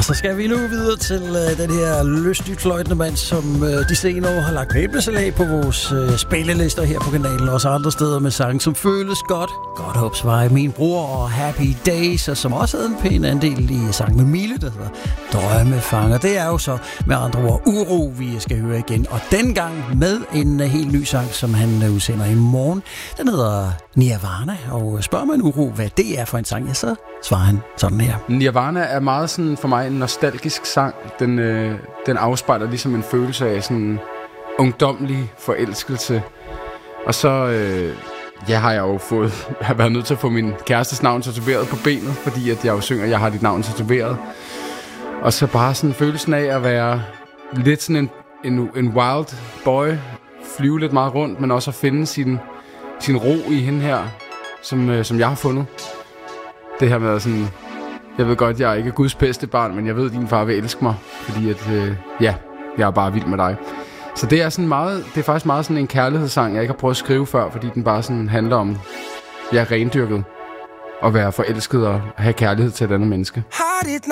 Så skal vi nu videre til den her lystigt fløjtende mand, som de senere år har lagt æblesalat på vores spillelister her på kanalen, og også andre steder med sange, som føles godt. Godt Håbsvej, Min Bror og Happy Days, og som også havde en pæn andel i sang med Mille, der hedder Drømmefanger. Det er jo så med andre ord Uro, vi skal høre igen, og dengang med en helt ny sang, som han udsender i morgen. Den hedder Nirvana, og spørger man Uro, hvad det er for en sang, ja, så svarer han sådan her. Nirvana er meget sådan for mig en nostalgisk sang. Den afspejler ligesom en følelse af sådan ungdomlig forelskelse. Og så har jeg jo været nødt til at få min kærestes navn tatoveret på benet, fordi at jeg jo synger, jeg har dit navn tatoveret. Og så bare sådan følelsen af at være lidt sådan en wild boy, flyve lidt meget rundt, men også at finde sin ro i hende her, som jeg har fundet. Det her med sådan, jeg ved godt, jeg er ikke Guds bedste barn, men jeg ved, at din far vil elske mig, fordi at, jeg er bare vild med dig. Så det er sådan meget, det er faktisk meget sådan en kærlighedssang, jeg ikke har prøvet at skrive før, fordi den bare sådan handler om, rendyrket, at være forelsket og have kærlighed til et andet menneske.